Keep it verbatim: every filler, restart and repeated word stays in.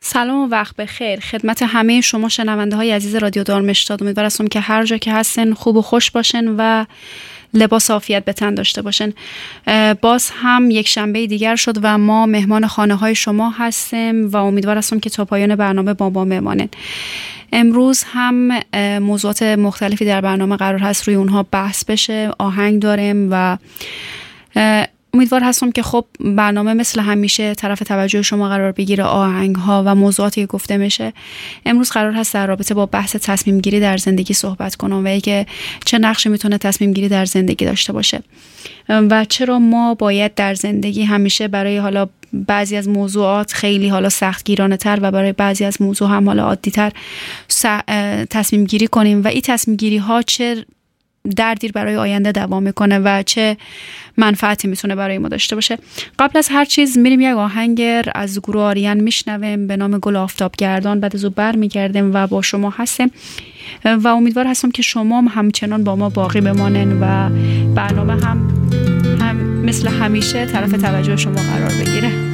سلام و وقت بخیر خدمت همه شما شنونده های عزیز رادیو دارمشتاد. امیدوارم که هر جا که هستن خوب و خوش باشن و لباس عافیت به تن داشته باشن. باز هم یک شنبه دیگر شد و ما مهمان خانه های شما هستیم و امیدوارم که تا پایان برنامه با ما بمانن. امروز هم موضوعات مختلفی در برنامه قرار هست روی اونها بحث بشه. آهنگ داریم و امیدوار هستم که خب برنامه مثل همیشه طرف توجه شما قرار بگیره، آهنگ ها و موضوعاتی که گفته میشه. امروز قرار هست در رابطه با بحث تصمیم گیری در زندگی صحبت کنم و اینکه چه نقشی میتونه تصمیم گیری در زندگی داشته باشه و چرا ما باید در زندگی همیشه برای حالا بعضی از موضوعات خیلی حالا سختگیرانه تر و برای بعضی از موضوع هم حالا عادی تر تصمیم گیری کنیم و این تصمیم گیری ها چه دردی برای آینده دوام میکنه و چه منفعتی میتونه برای ما داشته باشه. قبل از هر چیز میریم یک آهنگر از گروه آریان میشنویم به نام گل آفتابگردان. بعد از اون برمیگردیم و با شما هستیم و امیدوار هستم که شما هم همچنان با ما باقی بمانن و برنامه هم, هم مثل همیشه طرف توجه شما قرار بگیره.